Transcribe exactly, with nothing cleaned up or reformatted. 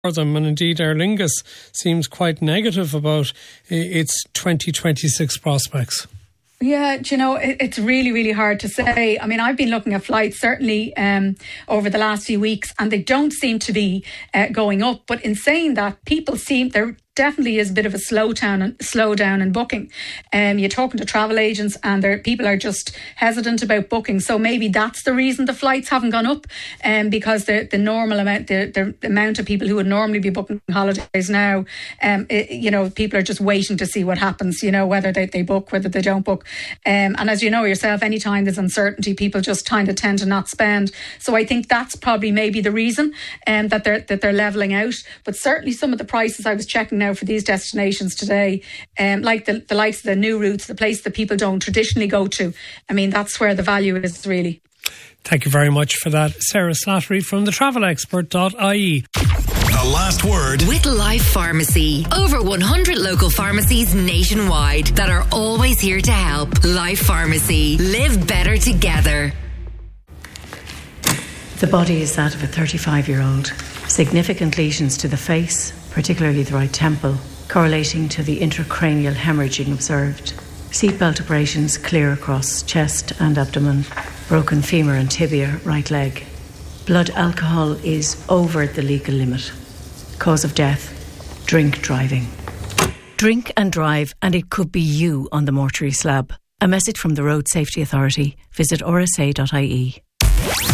for them, and indeed Aer Lingus seems quite negative about its twenty twenty-six prospects. Yeah, do you know, it, it's really, really hard to say. I mean, I've been looking at flights certainly um, over the last few weeks, and they don't seem to be uh, going up. But in saying that, people seem, there definitely is a bit of a slow down and slow down in booking. Um, you're talking to travel agents, and there, people are just hesitant about booking. So maybe that's the reason the flights haven't gone up, um, because the the normal amount, the, the amount of people who would normally be booking holidays now, um, it, you know, people are just waiting to see what happens. You know, whether they, they book, whether they don't book. Um, and as you know yourself, anytime there's uncertainty, people just kind of tend to not spend. So I think that's probably maybe the reason, um, that they're that they're levelling out. But certainly some of the prices I was checking now for these destinations today, um, like the, the likes of the new routes, the place that people don't traditionally go to. I mean, that's where the value is really. Thank you very much for that, Sarah Slattery from the travel expert dot I E. The last word with Life Pharmacy. Over one hundred local pharmacies nationwide that are always here to help. Life Pharmacy. Live better together. The body is that of a thirty-five-year-old. Significant lesions to the face, particularly the right temple, correlating to the intracranial hemorrhaging observed. Seatbelt abrasions clear across chest and abdomen. Broken femur and tibia, right leg. Blood alcohol is over the legal limit. Cause of death, drink driving. Drink and drive, and it could be you on the mortuary slab. A message from the Road Safety Authority. Visit r s a dot I E.